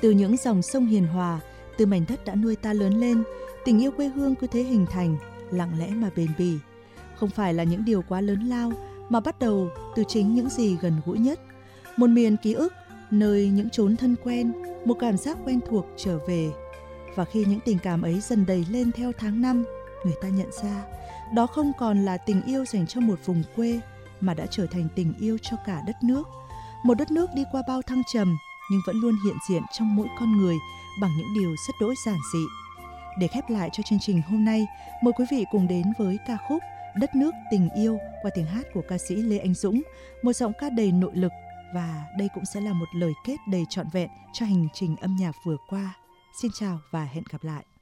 Từ những dòng sông hiền hòa, từ mảnh đất đã nuôi ta lớn lên, tình yêu quê hương cứ thế hình thành, lặng lẽ mà bền bỉ. Không phải là những điều quá lớn lao, mà bắt đầu từ chính những gì gần gũi nhất. Một miền ký ức, nơi những chốn thân quen, một cảm giác quen thuộc trở về. Và khi những tình cảm ấy dần đầy lên theo tháng năm, người ta nhận ra đó không còn là tình yêu dành cho một vùng quê, mà đã trở thành tình yêu cho cả đất nước. Một đất nước đi qua bao thăng trầm, nhưng vẫn luôn hiện diện trong mỗi con người bằng những điều rất đỗi giản dị. Để khép lại cho chương trình hôm nay, mời quý vị cùng đến với ca khúc Đất nước tình yêu qua tiếng hát của ca sĩ Lê Anh Dũng, một giọng ca đầy nội lực, và đây cũng sẽ là một lời kết đầy trọn vẹn cho hành trình âm nhạc vừa qua. Xin chào và hẹn gặp lại.